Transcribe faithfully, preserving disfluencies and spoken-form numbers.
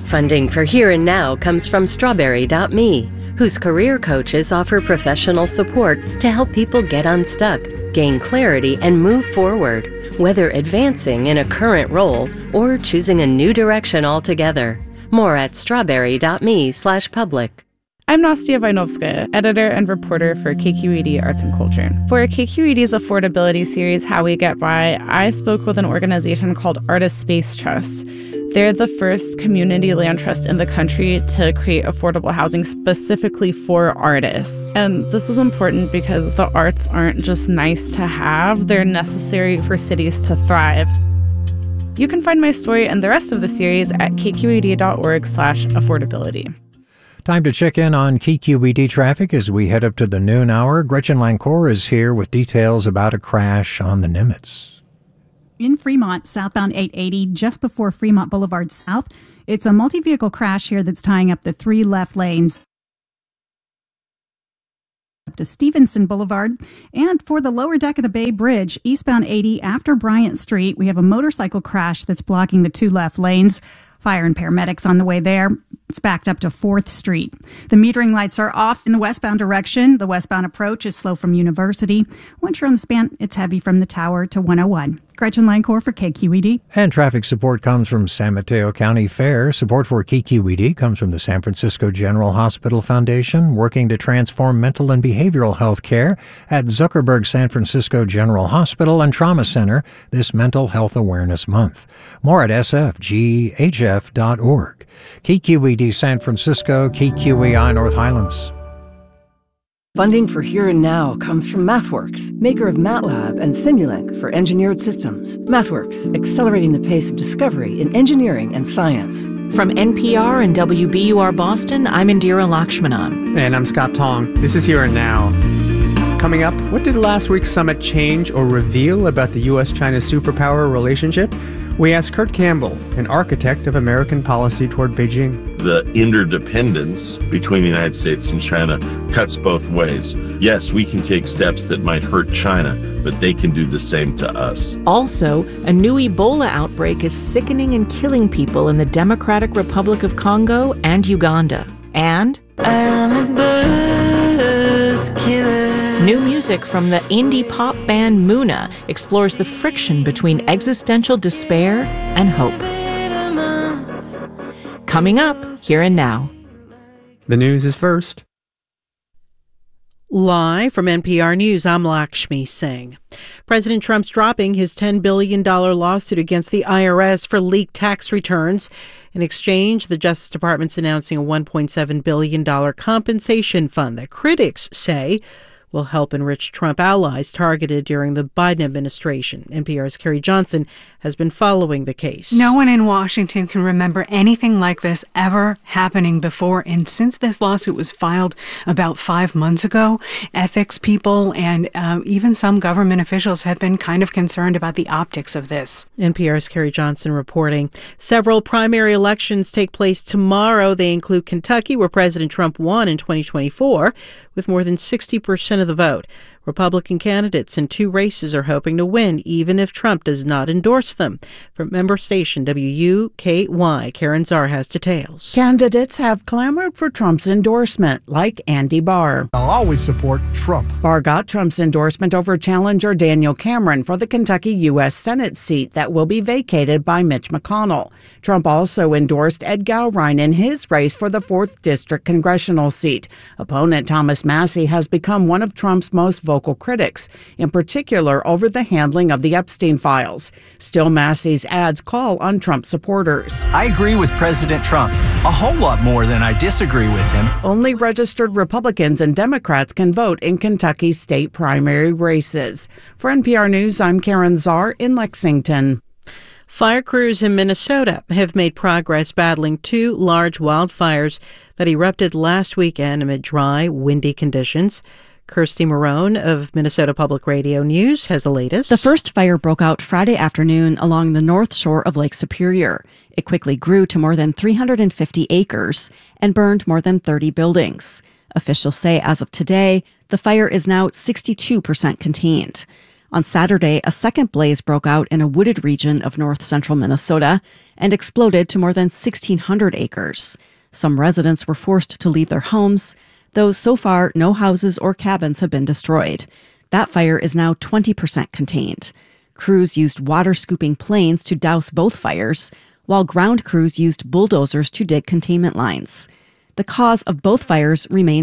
Funding for Here and Now comes from Strawberry dot me, whose career coaches offer professional support to help people get unstuck, gain clarity, and move forward, whether advancing in a current role or choosing a new direction altogether. More at strawberry dot me slash public. I'm Nastia Vainovskaya, editor and reporter for K Q E D Arts and Culture. For K Q E D's affordability series, How We Get By, I spoke with an organization called Artist Space Trust. They're the first community land trust in the country to create affordable housing specifically for artists. And this is important because the arts aren't just nice to have, they're necessary for cities to thrive. You can find my story and the rest of the series at k q e d dot org slash affordability. Time to check in on K Q E D traffic as we head up to the noon hour. Gretchen Lancour is here with details about a crash on the Nimitz. In Fremont, southbound eight eighty, just before Fremont Boulevard South. It's a multi-vehicle crash here that's tying up the three left lanes to Stevenson Boulevard. And for the lower deck of the Bay Bridge, eastbound eighty after Bryant Street, we have a motorcycle crash that's blocking the two left lanes. Fire and paramedics on the way there. It's backed up to fourth Street. The metering lights are off in the westbound direction. The westbound approach is slow from University. Once you're on the span, it's heavy from the Tower to one oh one. Gretchen Lancour for K Q E D. And traffic support comes from San Mateo County Fair. Support for K Q E D comes from the San Francisco General Hospital Foundation, working to transform mental and behavioral health care at Zuckerberg San Francisco General Hospital and Trauma Center this Mental Health Awareness Month. More at s f g h f dot org. K Q E D San Francisco, K Q E I North Highlands. Funding for Here and Now comes from MathWorks, maker of MATLAB and Simulink for engineered systems. MathWorks, accelerating the pace of discovery in engineering and science. From N P R and W B U R Boston, I'm Indira Lakshmanan. And I'm Scott Tong. This is Here and Now. Coming up, what did last week's summit change or reveal about the U S China superpower relationship? We asked Kurt Campbell, an architect of American policy toward Beijing. The interdependence between the United States and China cuts both ways. Yes, we can take steps that might hurt China, but they can do the same to us. Also, a new Ebola outbreak is sickening and killing people in the Democratic Republic of Congo and Uganda. And I'm a buzz killer. New music from the indie pop band Muna explores the friction between existential despair and hope. Coming up, Here and Now. The news is first. Live from N P R News, I'm Lakshmi Singh. President Trump's dropping his ten billion dollars lawsuit against the I R S for leaked tax returns. In exchange, the Justice Department's announcing a one point seven billion dollars compensation fund that critics say will help enrich Trump allies targeted during the Biden administration. N P R's Carrie Johnson has been following the case. No one in Washington can remember anything like this ever happening before. And since this lawsuit was filed about five months ago, ethics people and uh, even some government officials have been kind of concerned about the optics of this. N P R's Carrie Johnson reporting. Several primary elections take place tomorrow. They include Kentucky, where President Trump won in twenty twenty-four with more than sixty percent of the vote. Republican candidates in two races are hoping to win, even if Trump does not endorse them. From member station W U K Y, Karen Czar has details. Candidates have clamored for Trump's endorsement, like Andy Barr. I'll always support Trump. Barr got Trump's endorsement over challenger Daniel Cameron for the Kentucky U S Senate seat that will be vacated by Mitch McConnell. Trump also endorsed Ed Gowrine in his race for the fourth District congressional seat. Opponent Thomas Massie has become one of Trump's most vocal critics, in particular over the handling of the Epstein files. Still, Massie's ads call on Trump supporters. I agree with President Trump a whole lot more than I disagree with him. Only registered Republicans and Democrats can vote in Kentucky's state primary races. For N P R News, I'm Karen Czar in Lexington. Fire crews in Minnesota have made progress battling two large wildfires that erupted last weekend amid dry, windy conditions. Kirsty Marone of Minnesota Public Radio News has the latest. The first fire broke out Friday afternoon along the north shore of Lake Superior. It quickly grew to more than three hundred fifty acres and burned more than thirty buildings. Officials say as of today, the fire is now sixty-two percent contained. On Saturday, a second blaze broke out in a wooded region of north central Minnesota and exploded to more than sixteen hundred acres. Some residents were forced to leave their homes, though so far no houses or cabins have been destroyed. That fire is now twenty percent contained. Crews used water-scooping planes to douse both fires, while ground crews used bulldozers to dig containment lines. The cause of both fires remains